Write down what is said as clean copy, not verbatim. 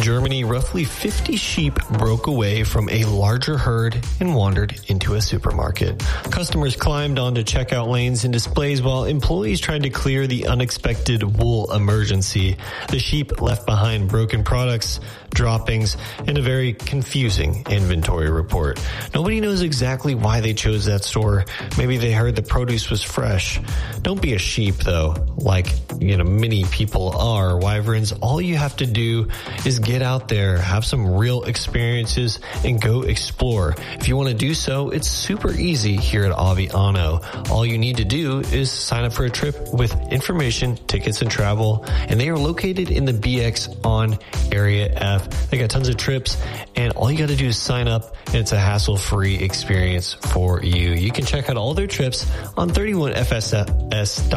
Germany, roughly 50 sheep broke away from a larger herd and wandered into a supermarket. Customers climbed onto checkout lanes and displays while employees tried to clear the unexpected wool emergency. The sheep left behind broken products, droppings, and a very confusing inventory report. Nobody knows exactly why they chose that store. Maybe they heard the produce was fresh. Don't be a sheep, though, like, many people are. Wyverns, all you have to do is get out there, have some real experiences, and go explore. If you want to do so, it's super easy here at Aviano. All you need to do is sign up for a trip with information, tickets, and travel, and they are located in the BX on Area F. They got tons of trips, and all you got to do is sign up, and it's a hassle-free experience for you. You can check out all their trips on 31fss.com.